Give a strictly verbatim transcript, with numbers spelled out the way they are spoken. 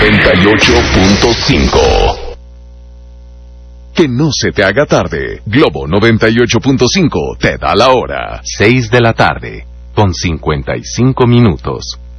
noventa y ocho punto cinco. Que no se te haga tarde. Globo noventa y ocho punto cinco te da la hora. seis de la tarde, con cincuenta y cinco minutos.